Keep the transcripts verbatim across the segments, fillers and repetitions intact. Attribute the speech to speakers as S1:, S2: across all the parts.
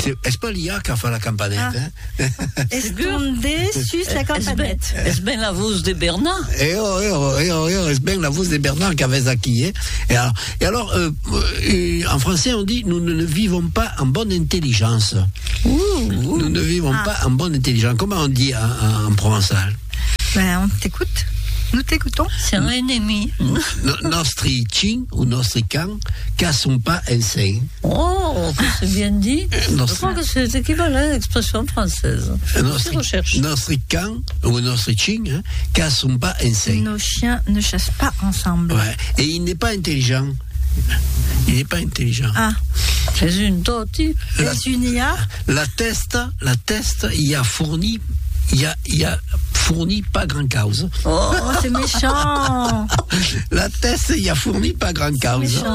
S1: C'est, est-ce pas l'I A qui a fait la campanette,
S2: ah.
S1: hein?
S2: Escondé, suce la campanette.
S3: Est-ce bien la voix de Bernard?
S1: Et oh, et oh, et oh, et oh, est-ce bien la voix de Bernard qui avait zaquillé? Et alors, et alors euh, euh, en français, on dit, nous ne vivons pas en bonne intelligence.
S2: Ouh, ouh.
S1: Nous ne vivons
S2: ah.
S1: pas en bonne intelligence. Comment on dit en, en provençal?
S2: Ben, on t'écoute. Nous t'écoutons.
S3: C'est un ennemi.
S1: No, nostri cin ou nostri can cassons pas un sein.
S3: Oh, c'est bien dit.
S1: Nostri...
S3: Je crois que c'est équivalent à l'expression française.
S1: Nostri, nostri can ou nostri cin hein, cassons pas un sein.
S2: Nos chiens ne chassent pas ensemble.
S1: Ouais. Et il n'est pas intelligent. Il n'est pas intelligent.
S2: Ah.
S3: C'est une tortue.
S2: C'est une I A.
S1: La teste, la teste, il a fourni, il a, il a fourni pas grand cause.
S2: Oh, c'est méchant.
S1: La teste, il a fourni pas grand cause.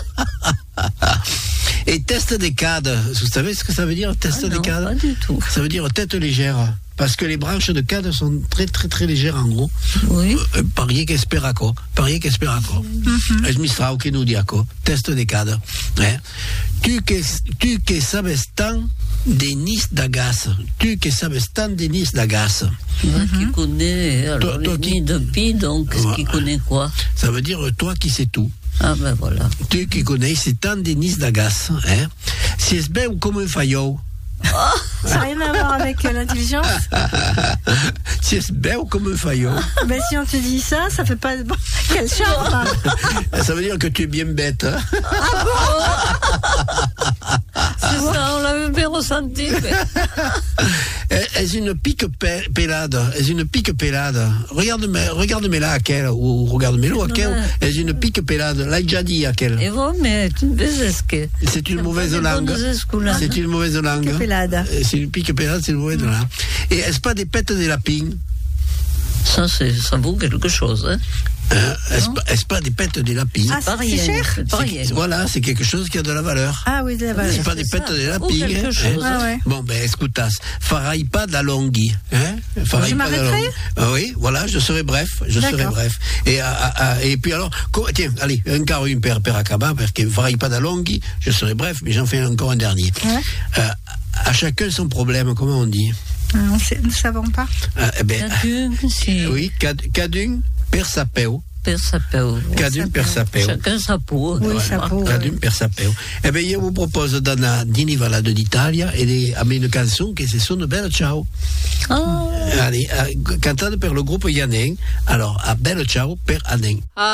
S1: Et test des cadres, vous savez ce que ça veut dire, test
S3: ah
S1: des
S3: non,
S1: cadres?
S3: Pas du tout.
S1: Ça veut dire tête légère. Parce que les branches de cadre sont très très très légères en gros.
S3: Oui.
S1: Euh, pariez qu'esperaco. Pariez qu'esperaco.
S2: Mm-hmm.
S1: Es mistrao que nous diaco. Test des cadres. Hein? Tu que tu que sabes tant des nis d'agas. Tu que sabes tant des nis d'agas.
S3: Mm-hmm. Qui connaît alors
S1: toi, toi,
S3: les
S1: qui...
S3: nids de pie, donc ouais. Qui connaît quoi?
S1: Ça veut dire toi qui sais tout.
S3: Ah ben voilà.
S1: Tu qui connais c'est tant des nis d'agas. Hein? Si c'est bien comme un faillot.
S2: Oh, ça n'a rien à voir avec euh, l'intelligence.
S1: C'est bien comme un faillot.
S2: Ben si on te dit ça, ça fait pas... Bon, quel charme.
S1: Ça veut dire que tu es bien bête. Hein?
S3: Ah bon? C'est ça, on l'avait bien ressenti. Mais...
S1: Est-ce une pique pélade? Est-ce une pique pélade? Regarde-moi, regarde-moi là à quel, ou regarde-moi là à quel. Est-ce une pique pélade? L'ai déjà dit à quel?
S3: Et bon, mais c'est une baisesque.
S1: C'est une mauvaise langue. C'est une mauvaise langue. C'est une pique pélade, c'est une mauvaise langue. Et est-ce pas des pètes des lapins?
S3: Ça, c'est, ça vaut quelque chose, hein?
S1: Hein, est-ce, pas, est-ce pas des pètes des lapins?
S2: Ah, c'est, c'est cher?
S3: C'est
S1: c'est, voilà, c'est quelque chose qui a de la valeur.
S2: Ah oui, de la valeur.
S1: C'est pas des
S3: c'est
S1: pètes
S3: ça.
S1: des lapins.
S3: Hein,
S1: hein.
S2: Ah, ouais.
S1: Bon, ben, écoutas, farai pas d'alonghi. Hein?
S2: Je m'arrêterai?
S1: Ah, oui, voilà, je serai bref. Je
S2: D'accord.
S1: serai bref. Et, à, à, et puis alors, tiens, allez, un quart une per, per acaba, parce que farai pas d'alonghi, je serai bref, mais j'en fais encore un dernier.
S2: Ouais.
S1: Euh, à chacun son problème, comment on dit?
S2: Ah, on sait, nous ne savons pas.
S1: Ah, eh ben,
S3: Cadun, si.
S1: oui, cadun per sapeo.
S3: Per sapeo.
S1: Cadun per sapeo.
S3: Chacun sa peau.
S2: Oui,
S3: voilà.
S2: sa peau.
S1: Cadun per sapeo. Eh bien, je vous propose Dana Dinivala d'Italia et de, a une chanson qui se sonne Bella Ciao.
S3: Oh.
S1: Allez, cantata per le groupe Yanen. Alors, a Bella Ciao per Anen.